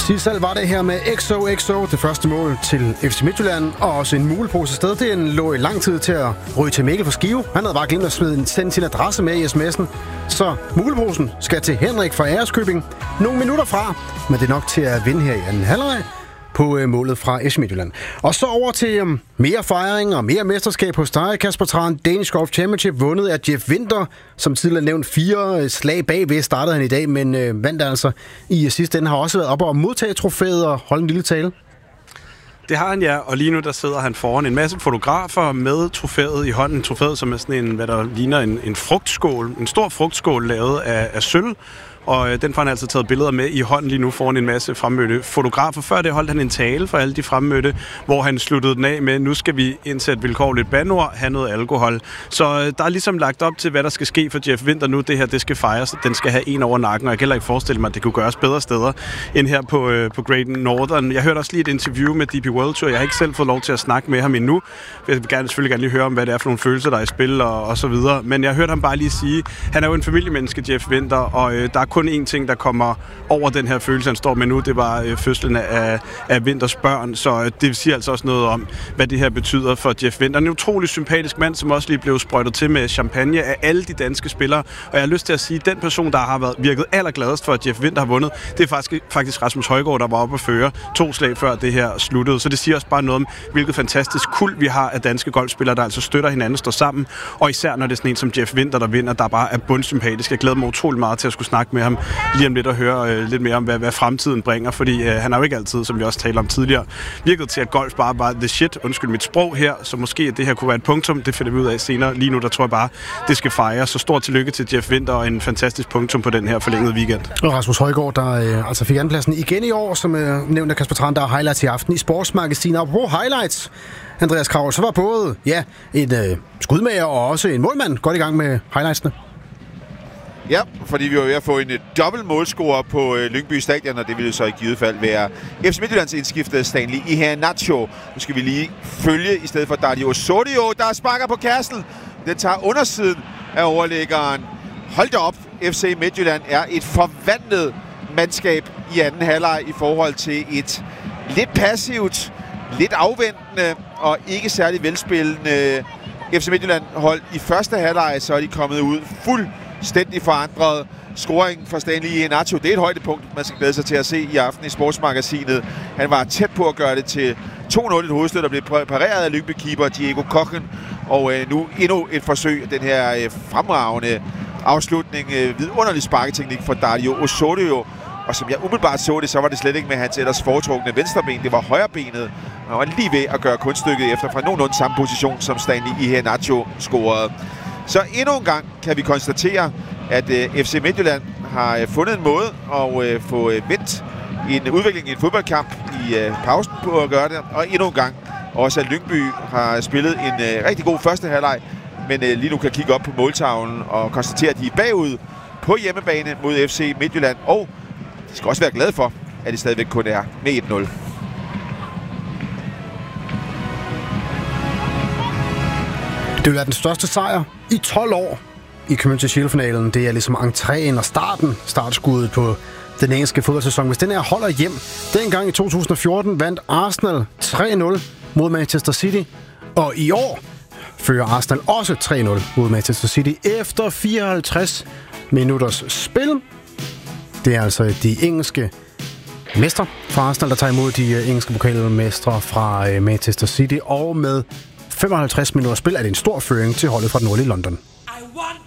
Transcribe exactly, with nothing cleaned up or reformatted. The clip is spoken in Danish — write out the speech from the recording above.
Sidst salg var det her med X O X O, det første mål til F C Midtjylland, og også en mulepose sted. Den lå i lang tid til at ryge til Mikkel for Skive. Han havde bare glemt at smide sende sin adresse med i sms'en. Så muleposen skal til Henrik fra Æreskøbing. Nogle minutter fra, men det er nok til at vinde her i anden halvleg på øh, målet fra F C Midtjylland. Og så over til øh, mere fejring og mere mesterskab hos dig, Kasper Tran. Danish Golf Championship vundet af Jeff Winther, som tidligere nævnt fire øh, slag bagved startede han i dag, men øh, vandt altså i øh, sidste ende. Har også været oppe og modtage trofæet og holde en lille tale. Det har han, ja, og lige nu der sidder han foran en masse fotografer med trofæet i hånden. Trofæet, som er sådan en, hvad der ligner en, en frugtskål, en stor frugtskål lavet af, af sølv. Og øh, den får han altså taget billeder med i hånden lige nu foran en masse fremmødte fotografer. Før det holdt han en tale for alle de fremmødte, hvor han sluttede den af med, nu skal vi indsætte vilkårligt bandord, have noget alkohol. Så øh, der er ligesom lagt op til, hvad der skal ske for Jeff Winther nu. Det her, det skal fejres. Den skal have en over nakken, og jeg kan heller ikke forestille mig, at det kunne gøres bedre steder end her på, øh, på Great Northern. Jeg hørte også lige et interview med D P World Tour. Jeg har ikke selv fået lov til at snakke med ham endnu. Jeg vil gerne, selvfølgelig gerne lige høre om, hvad det er for nogle følelser, der er i spil og, og så videre. Men jeg hørte ham bare lige sige, han er jo en familiemenneske, Jeff Winther, og øh, der er kun én ting, der kommer over den her følelse, han står med nu. Det var øh, fødslen af, af Winthers børn, så øh, det siger altså også noget om, hvad det her betyder for Jeff Winther. En utrolig sympatisk mand, som også lige blev sprøjtet til med champagne af alle de danske spillere. Og jeg har lyst til at sige, at den person, der har været virket allergladest for, at Jeff Winther har vundet, det er faktisk, faktisk Rasmus Højgaard, der var oppe at føre to slag før det her sluttede. Så det siger også bare noget om, hvilket fantastisk kuld vi har af danske golfspillere, der altså støtter hinanden, står sammen. Og især når det er sådan en som Jeff Winther, der vinder, der bare er bundsympatisk. Jeg glæder mig utrolig meget til at skulle snakke med ham lige om lidt og høre øh, lidt mere om, hvad, hvad fremtiden bringer, fordi øh, han har jo ikke altid, som vi også talte om tidligere, virket til, at golf bare var the shit, undskyld mit sprog her, så måske det her kunne være et punktum, det finder vi ud af senere. Lige nu, der tror jeg bare, det skal fejres. Så stort tillykke til Jeff Winther og en fantastisk punktum på den her forlængede weekend. Og Rasmus Højgaard, der øh, altså fik andenpladsen igen i år, som øh, nævnt af Kasper Tran, der er highlights i aften i Sportsmagasinet. Og på highlights, Andreas Kravl, så var både ja, en øh, skudmager og også en målmand godt i gang med highlightsene. Ja, fordi vi var ved at få en dobbelt målscorer på øh, Lyngby Stadion, og det ville så i givet fald være F C Midtjyllands indskiftede Stanley Iheanacho. Nu skal vi lige følge i stedet for Dario Osorio, der sparker på kassen. Den tager undersiden af overlæggeren. Hold da op, F C Midtjylland er et forvandlet mandskab i anden halvleg i forhold til et lidt passivt, lidt afventende og ikke særlig velspillende F C Midtjylland hold i første halvleg, så er de kommet ud fuld stændig forandret. Scoringen fra Stanley Iheanacho, det er et højdepunkt, man skal glæde sig til at se i aften i Sportsmagasinet. Han var tæt på at gøre det til to nul, et hovedstød, der blev pareret af Lyngby-keeper Diego Kochen. Og øh, nu endnu et forsøg af den her øh, fremragende afslutning. Øh, vidunderlig sparketeknik fra Dario Osorio. Og som jeg umiddelbart så det, så var det slet ikke med hans ellers foretrukne venstreben. Det var højrebenet. Og var lige ved at gøre kunststykket efter fra nogenlunde samme position, som Stanley Iheanacho scorede. Så endnu en gang kan vi konstatere, at øh, F C Midtjylland har øh, fundet en måde at øh, få øh, vendt en udvikling i en fodboldkamp i øh, pausen på at gøre det. Og endnu en gang også, at Lyngby har spillet en øh, rigtig god første halvleg, men øh, lige nu kan kigge op på måltavlen og konstatere, at de er bagud på hjemmebane mod F C Midtjylland. Og de skal også være glade for, at det stadigvæk kun er med et nul. Det vil være den største sejr i tolv år i Community Shield-finalen. Det er ligesom entréen og starten, startskuddet på den engelske fodboldsæson. Hvis den her holder hjem, dengang i to tusind og fjorten vandt Arsenal tre nul mod Manchester City. Og i år fører Arsenal også tre nul mod Manchester City efter fireoghalvtreds minutters spil. Det er altså de engelske mestre fra Arsenal, der tager imod de engelske pokalmestre fra Manchester City. Og med femoghalvtreds minutter spil er det en stor føring til holdet fra den nordlige London.